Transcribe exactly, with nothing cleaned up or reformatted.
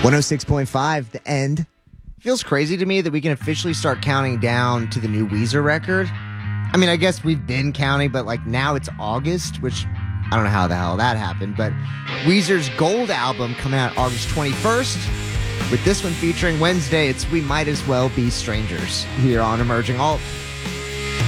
one oh six point five, The End. Feels crazy to me that we can officially start counting down to the new Weezer record. I mean, I guess we've been counting, but like now it's August, which I don't know how the hell that happened, but Weezer's Gold album coming out August twenty-first. With this one featuring Wednesday, it's We Might As Well Be Strangers here on Emerging Alt.